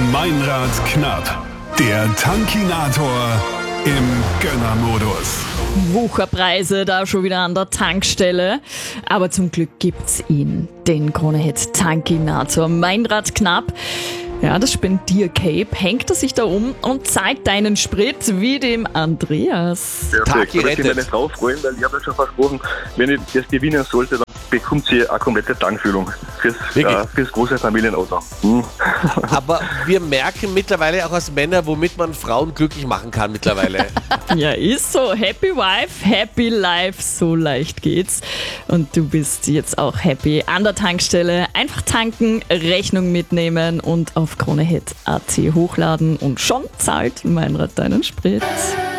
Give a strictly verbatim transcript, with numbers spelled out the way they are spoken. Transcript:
Meinrad knapp. Der Tankinator im Gönnermodus. Wucherpreise da schon wieder an der Tankstelle. Aber zum Glück gibt's ihn, den Krone-Hit Tankinator Meinrad knapp. Ja, das Spendier-Cape hängt er sich da um und zeigt deinen Sprit wie dem Andreas. Perfekt. Da möchte ich meine Frau freuen, weil ich habe ja schon versprochen, wenn ich das gewinnen sollte, dann bekommt sie eine komplette Tankfüllung fürs, äh, fürs große Familienauto. Hm. Aber wir merken mittlerweile auch als Männer, womit man Frauen glücklich machen kann mittlerweile. Ja, ist so. Happy Wife, Happy Life, so leicht geht's. Und du bist jetzt auch happy an der Tankstelle. Einfach tanken, Rechnung mitnehmen und auf kronehit punkt at hochladen und schon zahlt Meinrad deinen Sprit.